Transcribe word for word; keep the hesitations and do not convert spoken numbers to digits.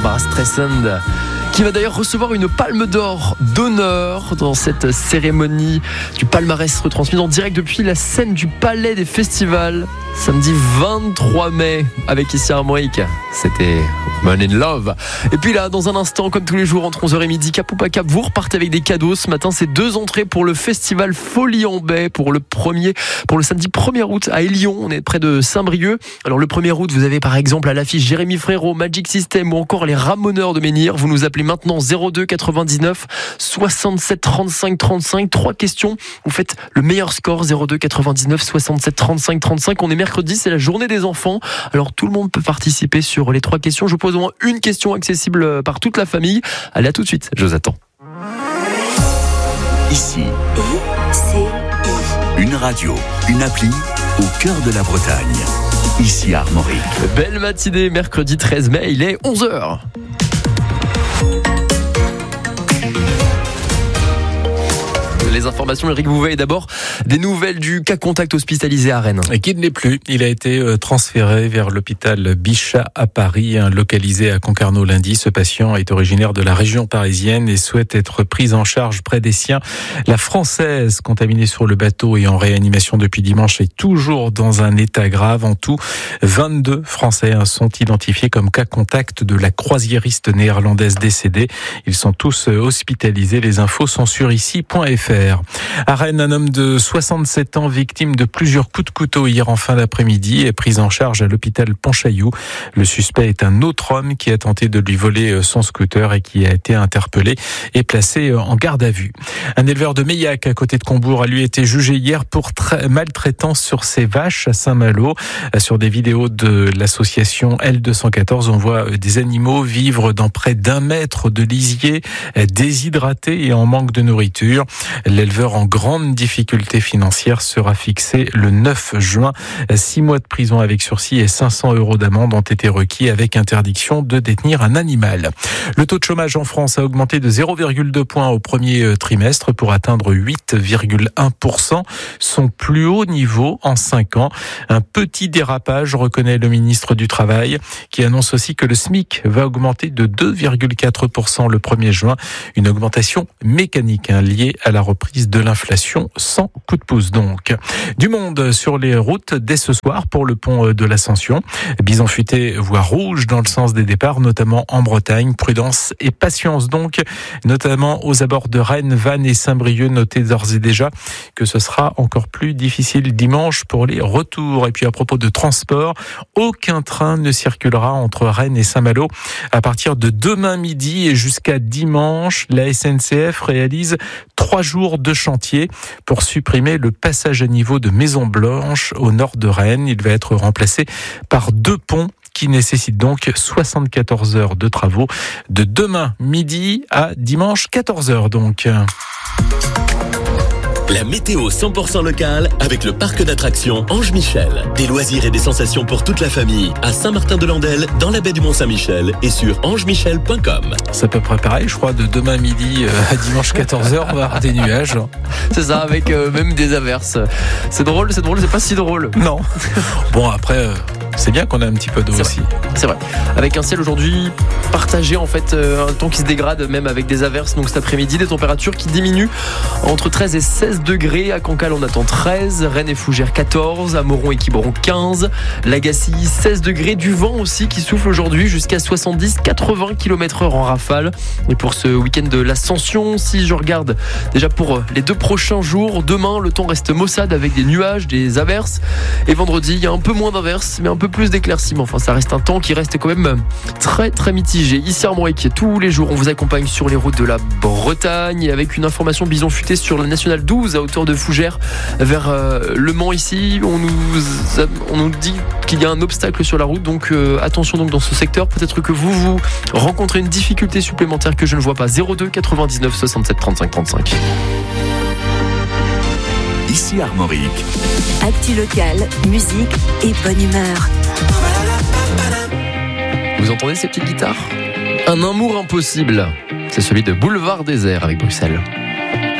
Barbara Streisand, qui va d'ailleurs recevoir une palme d'or d'honneur dans cette cérémonie du palmarès retransmise en direct depuis la scène du Palais des Festivals, samedi vingt-trois mai, avec ici Armorique. C'était Man in Love. Et puis là, dans un instant, comme tous les jours, entre onze heures et midi, Cap ou pas Cap, vous repartez avec des cadeaux. Ce matin, c'est deux entrées pour le festival Folie en Baie pour le premier, pour le samedi premier août à Élion. On est près de Saint-Brieuc. Alors le premier août, vous avez par exemple à l'affiche Jérémy Frérot, Magic System ou encore les Ramoneurs de Menhir. Vous nous appelez maintenant zéro deux quatre-vingt-dix-neuf soixante-sept trente-cinq trente-cinq. Trois questions. Vous faites le meilleur score, zéro deux quatre-vingt-dix-neuf soixante-sept trente-cinq trente-cinq. On est mercredi, c'est la journée des enfants. Alors tout le monde peut participer sur les trois questions. Je vous pose au moins une question accessible par toute la famille. Allez, à tout de suite, je vous attends. Ici, I C I. une radio, une appli au cœur de la Bretagne. Ici Armorique. Belle matinée, mercredi treize mai, il est onze heures. Les informations, Eric Bouvet, et d'abord des nouvelles du cas contact hospitalisé à Rennes. Et qui ne l'est plus. Il a été transféré vers l'hôpital Bichat à Paris, localisé à Concarneau lundi. Ce patient est originaire de la région parisienne et souhaite être pris en charge près des siens. La Française, contaminée sur le bateau et en réanimation depuis dimanche, est toujours dans un état grave. En tout, vingt-deux Français sont identifiés comme cas contact de la croisiériste néerlandaise décédée. Ils sont tous hospitalisés. Les infos sont sur ici point f r. À Rennes, un homme de soixante-sept ans, victime de plusieurs coups de couteau hier en fin d'après-midi, est pris en charge à l'hôpital Pontchaillou. Le suspect est un autre homme qui a tenté de lui voler son scooter et qui a été interpellé et placé en garde à vue. Un éleveur de Meillac, à côté de Combourg, a lui été jugé hier pour tra- maltraitance sur ses vaches à Saint-Malo. Sur des vidéos de l'association L deux cent quatorze, on voit des animaux vivre dans près d'un mètre de lisier, déshydratés et en manque de nourriture. L'éleveur en grande difficulté financière sera fixé le neuf juin. Six mois de prison avec sursis et cinq cents euros d'amende ont été requis avec interdiction de détenir un animal. Le taux de chômage en France a augmenté de zéro virgule deux points au premier trimestre pour atteindre huit virgule un pour cent, son plus haut niveau en cinq ans. Un petit dérapage, reconnaît le ministre du Travail, qui annonce aussi que le SMIC va augmenter de deux virgule quatre pour cent le premier juin. Une augmentation mécanique hein, liée à la reprise de l'inflation sans coup de pouce donc. Du monde sur les routes dès ce soir pour le pont de l'Ascension. Bison futé, voie rouge dans le sens des départs, notamment en Bretagne. Prudence et patience donc, notamment aux abords de Rennes, Vannes et Saint-Brieuc. Notez d'ores et déjà que ce sera encore plus difficile dimanche pour les retours. Et puis à propos de transport, aucun train ne circulera entre Rennes et Saint-Malo à partir de demain midi et jusqu'à dimanche. La S N C F réalise trois jours de chantier pour supprimer le passage à niveau de Maison Blanche au nord de Rennes. Il va être remplacé par deux ponts qui nécessitent donc soixante-quatorze heures de travaux de demain midi à dimanche quatorze heures donc. La météo cent pour cent locale avec le parc d'attractions Ange Michel. Des loisirs et des sensations pour toute la famille à Saint-Martin-de-Landelle, dans la baie du Mont-Saint-Michel et sur ange michel point com. C'est à peu près pareil, je crois, de demain midi à dimanche quatorze heures, on va avoir des nuages. C'est ça, avec euh, même des averses. C'est drôle, c'est drôle, c'est pas si drôle. Non. Bon, après... Euh... C'est bien qu'on a un petit peu d'eau c'est aussi. Vrai. C'est vrai. Avec un ciel aujourd'hui partagé, en fait, euh, un temps qui se dégrade, même avec des averses. Donc cet après-midi, des températures qui diminuent entre treize et seize degrés. À Cancale, on attend treize. Rennes et Fougères, quatorze. À Moron et Quiberon, quinze. Lagacilly, seize degrés. Du vent aussi qui souffle aujourd'hui jusqu'à soixante-dix à quatre-vingts kilomètres heure en rafale. Et pour ce week-end de l'Ascension, si je regarde déjà pour les deux prochains jours, demain, le temps reste maussade avec des nuages, des averses. Et vendredi, il y a un peu moins d'averses, mais un peu plus d'éclaircissement. Enfin, ça reste un temps qui reste quand même très très mitigé. Ici Armorique, tous les jours, on vous accompagne sur les routes de la Bretagne avec une information bison futé sur la nationale douze à hauteur de Fougères vers euh, Le Mans. Ici, on nous on nous dit qu'il y a un obstacle sur la route, donc euh, attention donc dans ce secteur. Peut-être que vous vous rencontrez une difficulté supplémentaire que je ne vois pas. zéro deux quatre-vingt-dix-neuf soixante-sept trente-cinq trente-cinq. Ici Armorique. Actu local, musique et bonne humeur. Vous entendez ces petites guitares ? Un amour impossible. C'est celui de Boulevard Désert avec Bruxelles.